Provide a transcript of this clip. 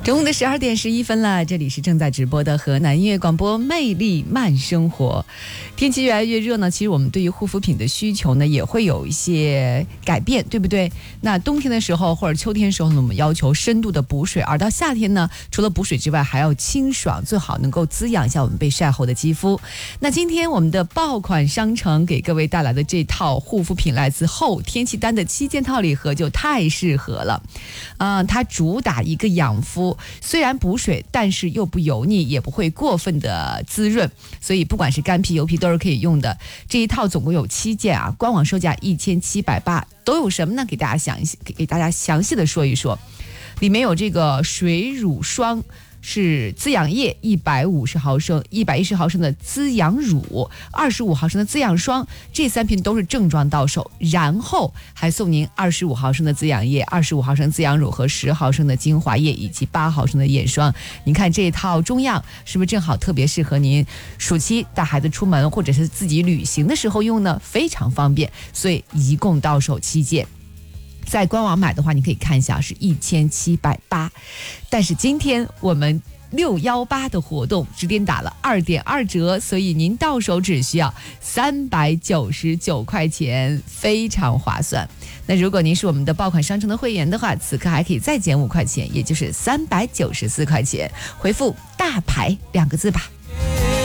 中午的12:11了，这里是正在直播的河南音乐广播魅力慢生活。天气越来越热呢，其实我们对于护肤品的需求呢也会有一些改变，对不对？那冬天的时候或者秋天的时候呢，我们要求深度的补水，而到夏天呢，除了补水之外还要清爽，最好能够滋养一下我们被晒后的肌肤。那今天我们的爆款商城给各位带来的这套护肤品来自后天气丹的7件套礼盒就太适合了。它主打一个养肤，虽然补水，但是又不油腻，也不会过分的滋润，所以不管是干皮油皮都是可以用的。这一套总共有7件啊，官网售价1780，都有什么呢？给大家详细的说一说。里面有这个水乳霜，是滋养液150毫升，110毫升的滋养乳，25毫升的滋养霜，这3瓶都是正装到手，然后还送您25毫升的滋养液、25毫升滋养乳和10毫升的精华液以及8毫升的眼霜。您看这一套中样是不是正好特别适合您暑期带孩子出门或者是自己旅行的时候用呢？非常方便，所以一共到手7件。在官网买的话，你可以看一下是1780，但是今天我们618的活动直接打了2.2折，所以您到手只需要399块钱，非常划算。那如果您是我们的爆款商城的会员的话，此刻还可以再减5块钱，也就是394块钱，回复大牌2个字吧。